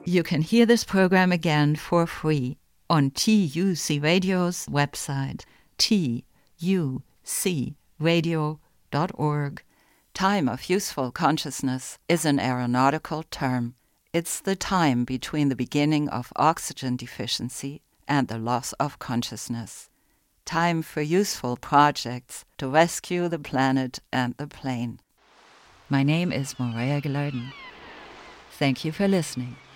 You can hear this program again for free on TUC Radio's website, tucradio.org. Time of useful consciousness is an aeronautical term. It's the time between the beginning of oxygen deficiency and the loss of consciousness. Time for useful projects to rescue the planet and the plane. My name is Morea Gilardin. Thank you for listening.